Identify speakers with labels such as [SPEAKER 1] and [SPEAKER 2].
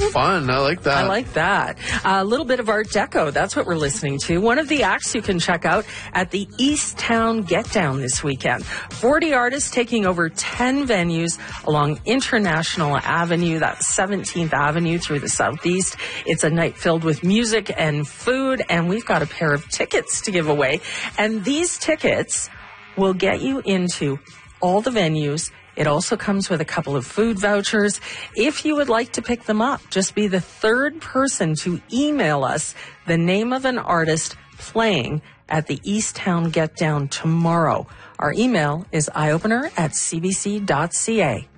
[SPEAKER 1] fun. I like that.
[SPEAKER 2] I like that. A little bit of Art Deco. That's what we're listening to. One of the acts you can check out at the Easttown Get Down this weekend. 40 artists taking over 10 venues along International Avenue, that's 17th Avenue through the Southeast. It's a night filled with music and food, and we've got a pair of tickets to give away. And these tickets will get you into all the venues. It also comes with a couple of food vouchers. If you would like to pick them up, just be the third person to email us the name of an artist playing at the Easttown Get Down tomorrow. Our email is eyeopener@cbc.ca.